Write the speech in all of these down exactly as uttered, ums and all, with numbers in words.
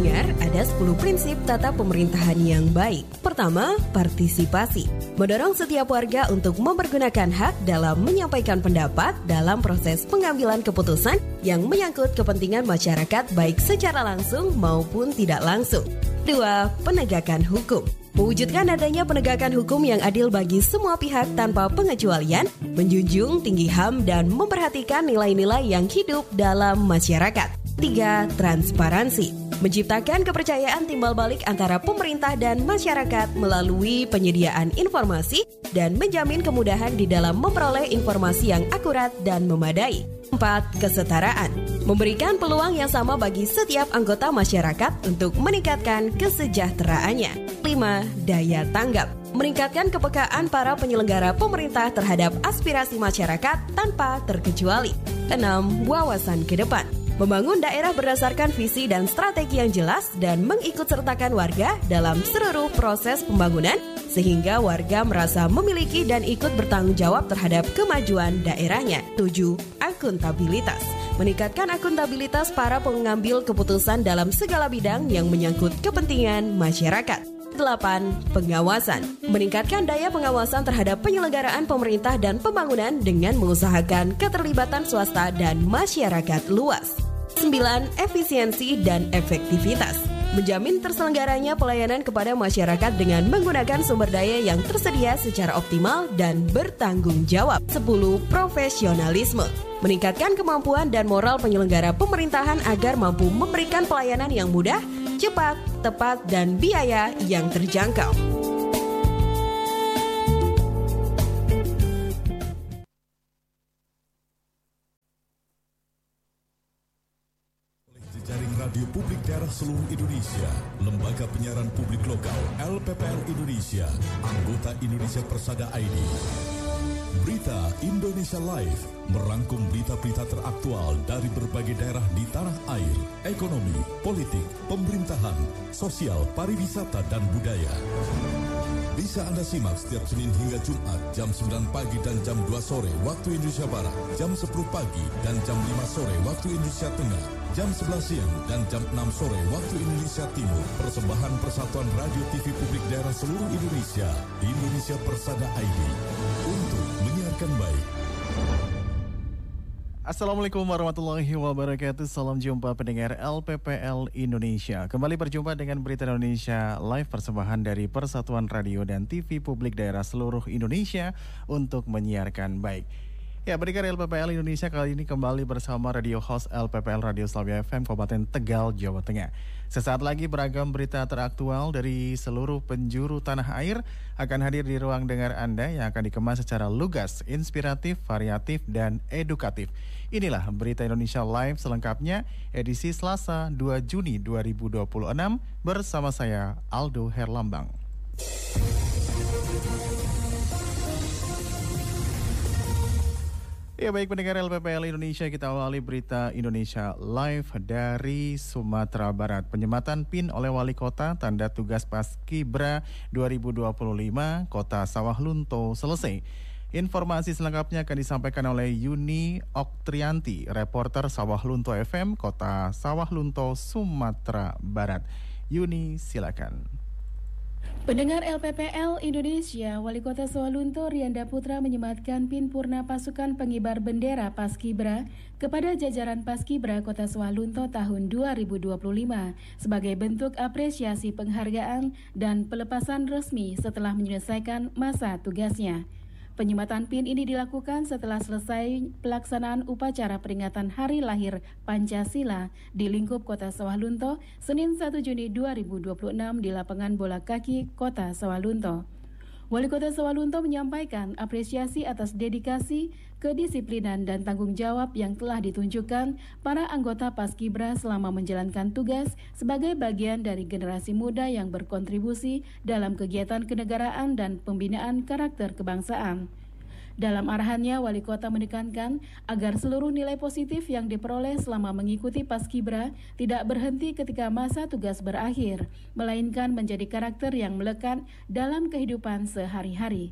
pendengar, ada sepuluh prinsip tata pemerintahan yang baik. Pertama, partisipasi. Mendorong setiap warga untuk mempergunakan hak dalam menyampaikan pendapat dalam proses pengambilan keputusan yang menyangkut kepentingan masyarakat baik secara langsung maupun tidak langsung. Dua, penegakan hukum. Mewujudkan adanya penegakan hukum yang adil bagi semua pihak tanpa pengecualian, menjunjung tinggi H A M dan memperhatikan nilai-nilai yang hidup dalam masyarakat. Tiga, transparansi. Menciptakan kepercayaan timbal balik antara pemerintah dan masyarakat melalui penyediaan informasi dan menjamin kemudahan di dalam memperoleh informasi yang akurat dan memadai. Empat, kesetaraan. Memberikan peluang yang sama bagi setiap anggota masyarakat untuk meningkatkan kesejahteraannya. Lima, daya tanggap. Meningkatkan kepekaan para penyelenggara pemerintah terhadap aspirasi masyarakat tanpa terkecuali. Enam, wawasan ke depan. Membangun daerah berdasarkan visi dan strategi yang jelas dan mengikutsertakan warga dalam seluruh proses pembangunan sehingga warga merasa memiliki dan ikut bertanggung jawab terhadap kemajuan daerahnya. Tujuh, akuntabilitas. Meningkatkan akuntabilitas para pengambil keputusan dalam segala bidang yang menyangkut kepentingan masyarakat. Delapan, pengawasan. Meningkatkan daya pengawasan terhadap penyelenggaraan pemerintah dan pembangunan dengan mengusahakan keterlibatan swasta dan masyarakat luas. Sembilan, efisiensi dan efektivitas. Menjamin terselenggaranya pelayanan kepada masyarakat dengan menggunakan sumber daya yang tersedia secara optimal dan bertanggung jawab. Sepuluh, profesionalisme. Meningkatkan kemampuan dan moral penyelenggara pemerintahan agar mampu memberikan pelayanan yang mudah, cepat, tepat, dan biaya yang terjangkau. Jejaring Radio Publik Daerah seluruh Indonesia, Lembaga Penyiaran Publik Lokal L P P L Indonesia, anggota Indonesia Persada I D. Berita Indonesia Live merangkum berita-berita teraktual dari berbagai daerah di tanah air, ekonomi, politik, pemerintahan, sosial, pariwisata, dan budaya. Bisa Anda simak setiap Senin hingga Jumat jam sembilan pagi dan jam dua sore waktu Indonesia Barat, jam sepuluh pagi dan jam lima sore waktu Indonesia Tengah, jam sebelas siang dan jam enam sore waktu Indonesia Timur. Persembahan Persatuan Radio T V Publik Daerah seluruh Indonesia, Indonesia Persada I D, untuk menyiarkan baik. Assalamualaikum warahmatullahi wabarakatuh. Salam jumpa pendengar L P P L Indonesia. Kembali berjumpa dengan Berita Indonesia Live, persembahan dari Persatuan Radio dan T V Publik Daerah seluruh Indonesia untuk menyiarkan baik. Ya, pendengar L P P L Indonesia kali ini kembali bersama radio host L P P L Radio Slavia F M Kabupaten Tegal, Jawa Tengah. Sesaat lagi beragam berita teraktual dari seluruh penjuru tanah air akan hadir di ruang dengar Anda yang akan dikemas secara lugas, inspiratif, variatif, dan edukatif. Inilah Berita Indonesia Live selengkapnya, edisi Selasa dua Juni dua ribu dua puluh enam bersama saya Aldo Herlambang. Ya, baik pendengar L P P L Indonesia, kita awali Berita Indonesia Live dari Sumatera Barat. Penyematan P I N oleh Wali Kota tanda tugas Paskibra dua ribu dua puluh lima Kota Sawah Lunto selesai. Informasi selengkapnya akan disampaikan oleh Yuni Oktrianti, reporter Sawah Lunto F M, Kota Sawah Lunto, Sumatera Barat. Yuni, silakan. Pendengar L P P L Indonesia, Wali Kota Sawah Lunto Rianda Putra menyematkan P I N Purna Pasukan Pengibar Bendera Paskibra kepada jajaran Paskibra Kota Sawah Lunto tahun dua ribu dua puluh lima sebagai bentuk apresiasi penghargaan dan pelepasan resmi setelah menyelesaikan masa tugasnya. Penyematan P I N ini dilakukan setelah selesai pelaksanaan upacara peringatan Hari Lahir Pancasila di lingkup Kota Sawah Lunto, Senin satu Juni dua ribu dua puluh enam di lapangan bola kaki Kota Sawah Lunto. Wali Kota Sawah Lunto menyampaikan apresiasi atas dedikasi, kedisiplinan, dan tanggung jawab yang telah ditunjukkan para anggota Paskibra selama menjalankan tugas sebagai bagian dari generasi muda yang berkontribusi dalam kegiatan kenegaraan dan pembinaan karakter kebangsaan. Dalam arahannya, Wali Kota menekankan agar seluruh nilai positif yang diperoleh selama mengikuti Paskibra tidak berhenti ketika masa tugas berakhir, melainkan menjadi karakter yang melekat dalam kehidupan sehari-hari.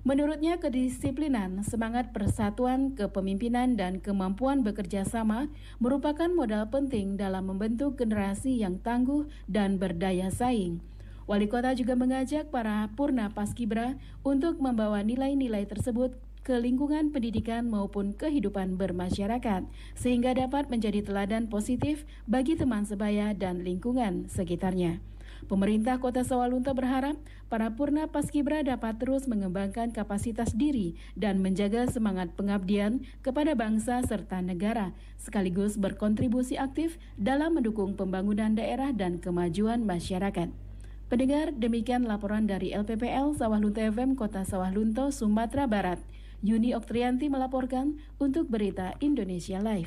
Menurutnya, kedisiplinan, semangat persatuan, kepemimpinan, dan kemampuan bekerja sama merupakan modal penting dalam membentuk generasi yang tangguh dan berdaya saing. Wali Kota juga mengajak para Purna Paskibra untuk membawa nilai-nilai tersebut ke lingkungan pendidikan maupun kehidupan bermasyarakat, sehingga dapat menjadi teladan positif bagi teman sebaya dan lingkungan sekitarnya. Pemerintah Kota Sawalunto berharap para Purna Paskibra dapat terus mengembangkan kapasitas diri dan menjaga semangat pengabdian kepada bangsa serta negara, sekaligus berkontribusi aktif dalam mendukung pembangunan daerah dan kemajuan masyarakat. Pendengar, demikian laporan dari L P P L Sawalunto F M Kota Sawalunto, Sumatera Barat. Yuni Oktrianti melaporkan untuk Berita Indonesia Live.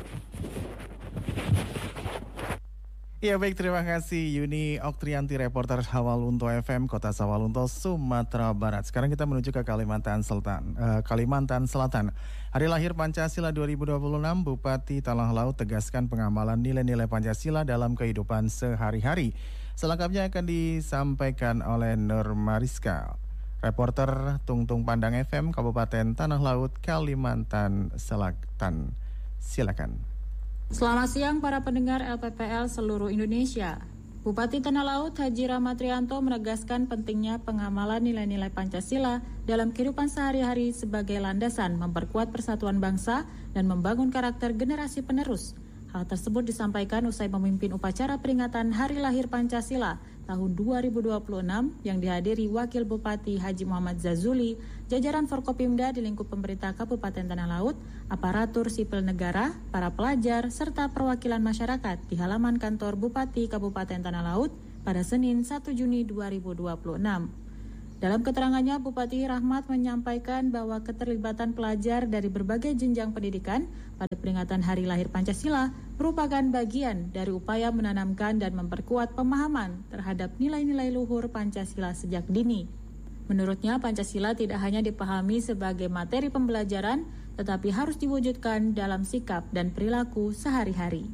Ya baik, terima kasih Yuni Oktrianti, reporter Sawalunto F M Kota Sawalunto, Sumatera Barat. Sekarang kita menuju ke Kalimantan Selatan. Uh, Kalimantan Selatan. Hari lahir Pancasila dua ribu dua puluh enam, Bupati Tanah Laut tegaskan pengamalan nilai-nilai Pancasila dalam kehidupan sehari-hari. Selengkapnya akan disampaikan oleh Nur Mariska, reporter Tungtung Pandang F M Kabupaten Tanah Laut, Kalimantan Selatan. Silakan. Selamat siang para pendengar L P P L seluruh Indonesia. Bupati Tanah Laut Haji Rahmat Rianto menegaskan pentingnya pengamalan nilai-nilai Pancasila dalam kehidupan sehari-hari sebagai landasan memperkuat persatuan bangsa dan membangun karakter generasi penerus. Hal tersebut disampaikan usai memimpin upacara peringatan Hari Lahir Pancasila tahun dua ribu dua puluh enam yang dihadiri Wakil Bupati Haji Muhammad Zazuli, jajaran Forkopimda di lingkup pemerintah Kabupaten Tanah Laut, aparatur sipil negara, para pelajar, serta perwakilan masyarakat di halaman kantor Bupati Kabupaten Tanah Laut pada Senin satu Juni dua ribu dua puluh enam. Dalam keterangannya, Bupati Rahmat menyampaikan bahwa keterlibatan pelajar dari berbagai jenjang pendidikan pada peringatan Hari Lahir Pancasila merupakan bagian dari upaya menanamkan dan memperkuat pemahaman terhadap nilai-nilai luhur Pancasila sejak dini. Menurutnya, Pancasila tidak hanya dipahami sebagai materi pembelajaran, tetapi harus diwujudkan dalam sikap dan perilaku sehari-hari.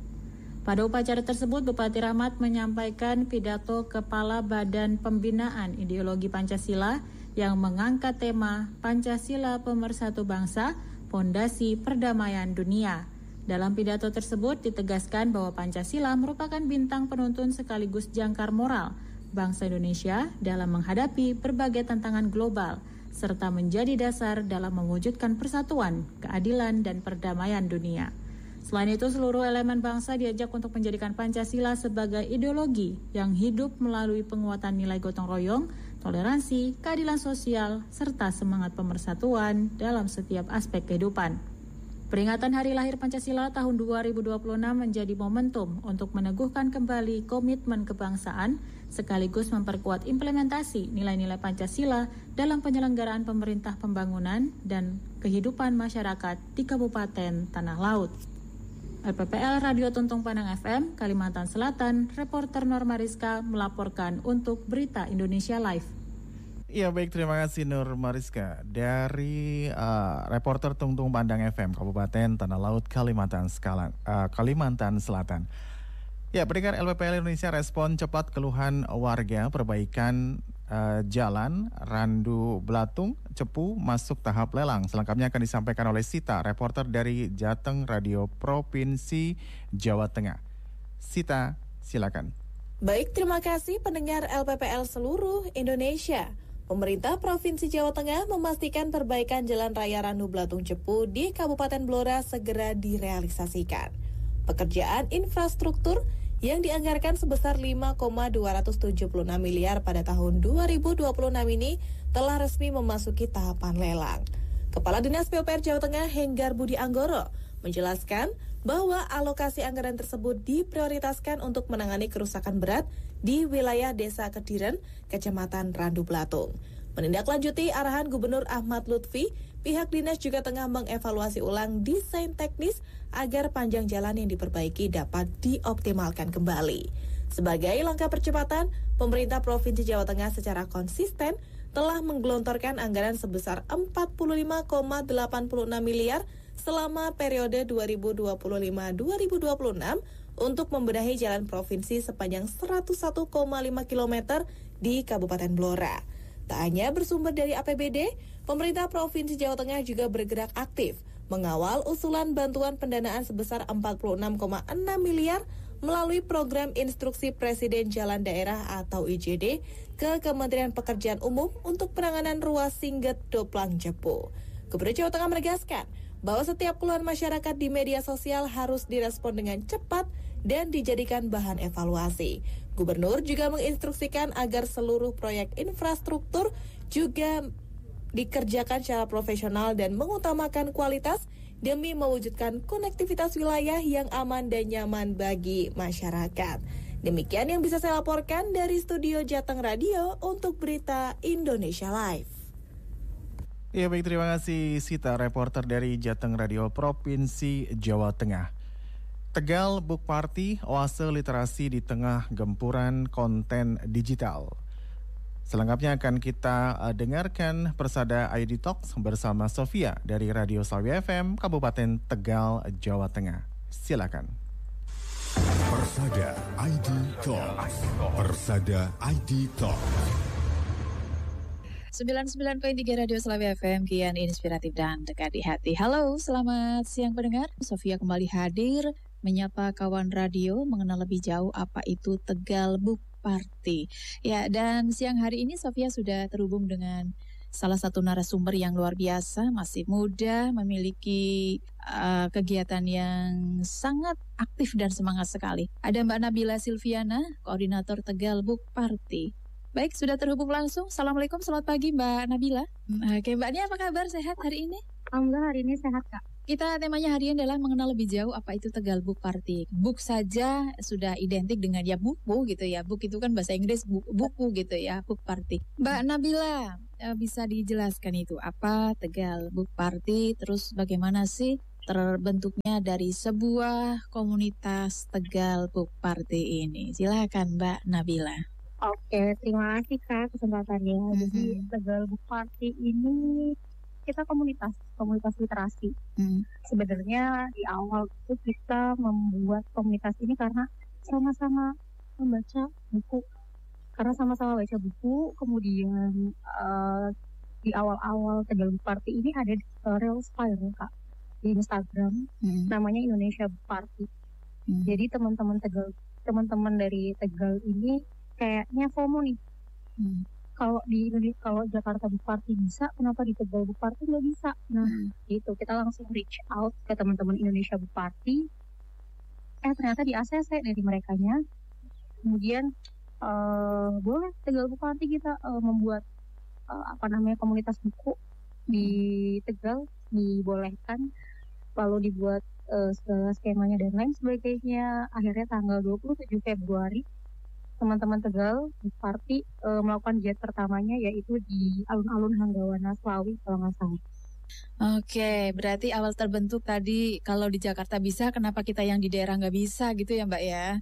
Pada upacara tersebut, Bupati Rahmat menyampaikan pidato Kepala Badan Pembinaan Ideologi Pancasila yang mengangkat tema Pancasila Pemersatu Bangsa, Pondasi Perdamaian Dunia. Dalam pidato tersebut ditegaskan bahwa Pancasila merupakan bintang penuntun sekaligus jangkar moral bangsa Indonesia dalam menghadapi berbagai tantangan global, serta menjadi dasar dalam mewujudkan persatuan, keadilan, dan perdamaian dunia. Selain itu, seluruh elemen bangsa diajak untuk menjadikan Pancasila sebagai ideologi yang hidup melalui penguatan nilai gotong royong, toleransi, keadilan sosial, serta semangat pemersatuan dalam setiap aspek kehidupan. Peringatan Hari Lahir Pancasila tahun dua ribu dua puluh enam menjadi momentum untuk meneguhkan kembali komitmen kebangsaan, sekaligus memperkuat implementasi nilai-nilai Pancasila dalam penyelenggaraan pemerintah pembangunan dan kehidupan masyarakat di Kabupaten Tanah Laut. L P P L Radio Tuntung Pandang F M, Kalimantan Selatan, reporter Nur Mariska melaporkan untuk Berita Indonesia Live. Ya baik, terima kasih Nur Mariska dari uh, reporter Tungtung Pandang F M Kabupaten Tanah Laut, Kalimantan, Skala, uh, Kalimantan Selatan. Ya, pendengar L P P L Indonesia, respon cepat keluhan warga perbaikan uh, jalan Randu Blatung Cepu masuk tahap lelang. Selengkapnya akan disampaikan oleh Sita, reporter dari Jateng Radio Provinsi Jawa Tengah. Sita, silakan. Baik, terima kasih pendengar L P P L seluruh Indonesia. Pemerintah Provinsi Jawa Tengah memastikan perbaikan Jalan Raya Randu Blatung Cepu di Kabupaten Blora segera direalisasikan. Pekerjaan infrastruktur yang dianggarkan sebesar lima koma dua tujuh enam miliar pada tahun dua ribu dua puluh enam ini telah resmi memasuki tahapan lelang. Kepala Dinas P U P R Jawa Tengah Henggar Budi Anggoro menjelaskan bahwa alokasi anggaran tersebut diprioritaskan untuk menangani kerusakan berat di wilayah Desa Kediren, Kecamatan Randu Blatung. Menindaklanjuti arahan Gubernur Ahmad Lutfi, pihak dinas juga tengah mengevaluasi ulang desain teknis agar panjang jalan yang diperbaiki dapat dioptimalkan kembali. Sebagai langkah percepatan, pemerintah Provinsi Jawa Tengah secara konsisten telah menggelontorkan anggaran sebesar empat puluh lima koma delapan enam miliar selama periode dua ribu dua puluh lima sampai dua ribu dua puluh enam untuk membenahi jalan provinsi sepanjang seratus satu koma lima kilometer di Kabupaten Blora. Tak hanya bersumber dari A P B D, pemerintah Provinsi Jawa Tengah juga bergerak aktif mengawal usulan bantuan pendanaan sebesar empat puluh enam koma enam miliar melalui program Instruksi Presiden Jalan Daerah atau I J D ke Kementerian Pekerjaan Umum untuk penanganan ruas Singget Doplang Jepo. Gubernur Jawa Tengah menegaskan bahwa setiap keluhan masyarakat di media sosial harus direspon dengan cepat dan dijadikan bahan evaluasi. Gubernur juga menginstruksikan agar seluruh proyek infrastruktur juga dikerjakan secara profesional dan mengutamakan kualitas demi mewujudkan konektivitas wilayah yang aman dan nyaman bagi masyarakat. Demikian yang bisa saya laporkan dari studio Jateng Radio untuk Berita Indonesia Live. Ya baik, terima kasih Sita, reporter dari Jateng Radio Provinsi Jawa Tengah. Tegal Book Party, oase literasi di tengah gempuran konten digital. Selengkapnya akan kita uh, dengarkan Persada I D Talks bersama Sofia dari Radio Sawi F M Kabupaten Tegal, Jawa Tengah. Silakan. Persada I D Talks. Persada I D Talks. sembilan puluh sembilan koma tiga Radio Sawi F M, kian inspiratif dan dekat di hati. Halo, selamat siang pendengar. Sofia kembali hadir menyapa kawan radio mengenal lebih jauh apa itu Tegal Book Party. Ya, dan siang hari ini Sofia sudah terhubung dengan salah satu narasumber yang luar biasa, masih muda, memiliki uh, kegiatan yang sangat aktif dan semangat sekali. Ada Mbak Nabila Silviana, koordinator Tegal Book Party. Baik, sudah terhubung langsung. Assalamualaikum, selamat pagi Mbak Nabila. Oke, Mbak Nia, apa kabar? Sehat hari ini? Alhamdulillah hari ini sehat, Kak. Kita temanya hari ini adalah mengenal lebih jauh apa itu Tegal Book Party. Book saja sudah identik dengan ya buku gitu ya. Book itu kan bahasa Inggris bu- buku gitu ya, Book Party. Mbak Nabila, bisa dijelaskan itu apa Tegal Book Party, terus bagaimana sih terbentuknya dari sebuah komunitas Tegal Book Party ini? Silakan Mbak Nabila. Oke, terima kasih Kak kesempatannya. Mm-hmm. Jadi Tegal Book Party ini kita komunitas, komunitas literasi. Hmm. Sebenarnya di awal itu kita membuat komunitas ini karena sama-sama membaca buku. Karena sama-sama baca buku, kemudian uh, di awal-awal Tegal Book Party ini ada uh, Reels Fire, Kak, di Instagram, hmm. namanya Indonesia Book Party. Hmm. Jadi teman-teman Tegal, teman-teman dari Tegal ini kayaknya FOMO nih. Hmm. Kalau di kalau Jakarta Book Party bisa, kenapa di Tegal Book Party nggak bisa? Nah, hmm. gitu. Kita langsung reach out ke teman-teman Indonesia Book Party. Eh, ternyata di A C C dari merekanya. Kemudian, uh, boleh Tegal Book Party kita uh, membuat uh, apa namanya komunitas buku di Tegal, dibolehkan. Lalu dibuat uh, segala skemanya dan lain sebagainya. Akhirnya tanggal dua puluh tujuh Februari. Teman-teman Tegal Book Party e, melakukan jet pertamanya yaitu di alun-alun Hanggawana Slawi kalau nggak salah. Oke, berarti awal terbentuk tadi kalau di Jakarta bisa, kenapa kita yang di daerah nggak bisa gitu ya Mbak ya?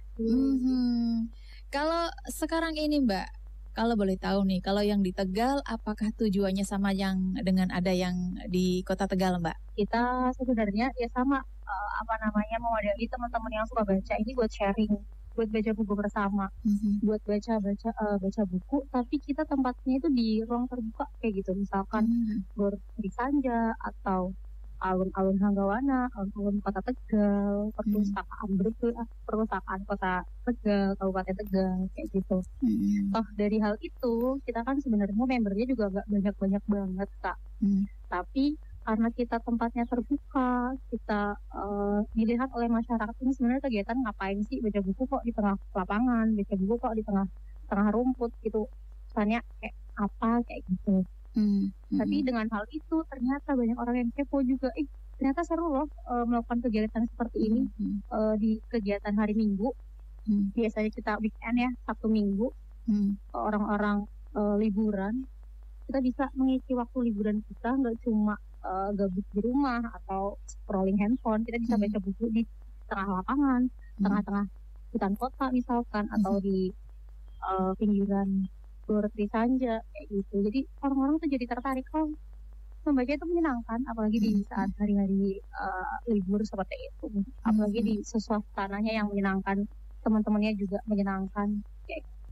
Mm-hmm. Kalau sekarang ini Mbak, kalau boleh tahu nih, kalau yang di Tegal apakah tujuannya sama yang dengan ada yang di Kota Tegal Mbak? Kita sebenarnya ya sama e, apa namanya mewadahi teman-teman yang suka baca ini buat sharing. Buat baca buku bersama, mm-hmm. buat baca baca uh, baca buku, tapi kita tempatnya itu di ruang terbuka kayak gitu, misalkan mm-hmm. Gor Trisanja atau alun-alun Hanggawana, alun-alun Kota Tegal, perpustakaan mm-hmm. ber- perpustakaan Kota Tegal, Kabupaten Tegal kayak gitu. Mm-hmm. Toh dari hal itu kita kan sebenarnya membernya juga nggak banyak-banyak banget Kak, mm-hmm. tapi karena kita tempatnya terbuka, kita uh, dilihat oleh masyarakat ini sebenarnya kegiatan ngapain sih baca buku kok di tengah lapangan, baca buku kok di tengah tengah rumput gitu, misalnya kayak apa kayak gitu. Hmm. Tapi hmm. dengan hal itu ternyata banyak orang yang kepo juga, eh ternyata seru loh uh, melakukan kegiatan seperti ini hmm. uh, di kegiatan hari Minggu. Hmm. Biasanya kita weekend ya, Sabtu Minggu, hmm. orang-orang uh, liburan, kita bisa mengisi waktu liburan kita nggak cuma Uh, gabut di rumah atau scrolling handphone, kita bisa hmm. baca buku di tengah lapangan, hmm. tengah-tengah hutan kota misalkan, hmm. atau di uh, pinggiran Gor Trisanja kayak gitu. Jadi orang-orang tuh jadi tertarik, oh membaca itu menyenangkan, apalagi hmm. di saat hari-hari uh, libur seperti itu, apalagi hmm. di suasananya yang menyenangkan, teman-temannya juga menyenangkan kayak gitu.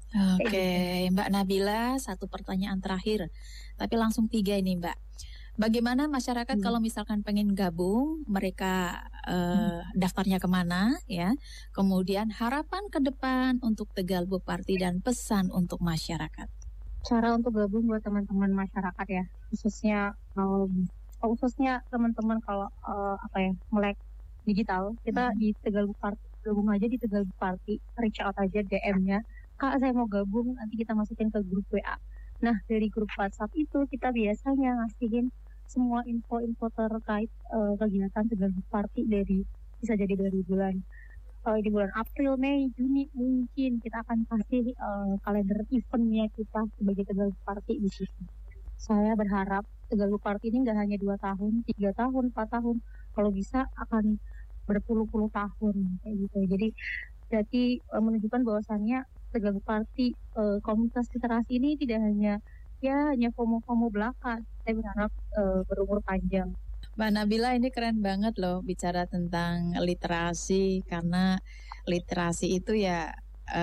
Oke, okay. Mbak Nabila, satu pertanyaan terakhir, tapi langsung tiga ini Mbak. Bagaimana masyarakat hmm. kalau misalkan pengen gabung, mereka uh, hmm. daftarnya kemana ya? Kemudian harapan ke depan untuk Tegal Book Party dan pesan untuk masyarakat. Cara untuk gabung buat teman-teman masyarakat ya, khususnya um, khususnya teman-teman kalau uh, apa ya melek digital, kita hmm. di Tegal Book Party, gabung aja di Tegal Book Party, reach out aja D M-nya, Kak saya mau gabung, nanti kita masukin ke grup W A. Nah dari grup WhatsApp itu kita biasanya ngasihin semua info-info terkait uh, kegiatan Tegal Book Party dari bisa jadi dari bulan uh, di bulan April, Mei, Juni mungkin kita akan kasih uh, kalender eventnya kita sebagai Tegal Book Party di situ. Saya berharap Tegal Book Party ini nggak hanya dua tahun, tiga tahun, empat tahun, kalau bisa akan berpuluh-puluh tahun kayak gitu. Jadi jadi uh, menunjukkan bahwasannya Tegal Book Party uh, komunitas literasi ini tidak hanya ya hanya FOMO-FOMO belaka. Saya berharap uh, berumur panjang. Mbak Nabila, ini keren banget loh bicara tentang literasi, karena literasi itu ya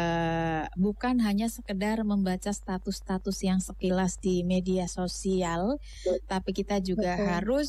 uh, bukan hanya sekedar membaca status-status yang sekilas di media sosial, Betul. tapi kita juga Betul. harus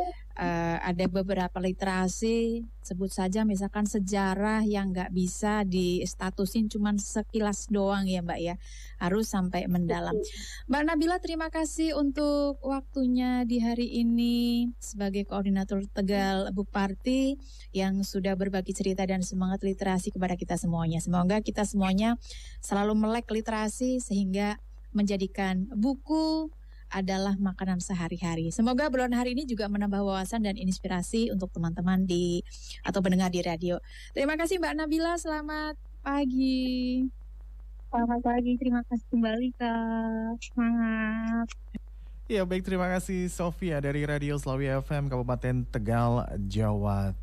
uh, ada beberapa literasi, sebut saja misalkan sejarah yang nggak bisa di-statusin cuman sekilas doang ya Mbak ya, harus sampai mendalam. Mbak Nabila, terima kasih untuk waktunya di hari ini sebagai koordinator Tegal Book Party yang sudah berbagi cerita dan semangat literasi kepada kita semuanya. Semoga kita semuanya selalu melek literasi sehingga menjadikan buku adalah makanan sehari-hari. Semoga bulan hari ini juga menambah wawasan dan inspirasi untuk teman-teman di atau pendengar di radio. Terima kasih Mbak Nabila, selamat pagi. Selamat pagi, terima kasih kembali Kak. Semangat. Ya baik, terima kasih Sofia dari Radio Slawi F M Kabupaten Tegal, Jawa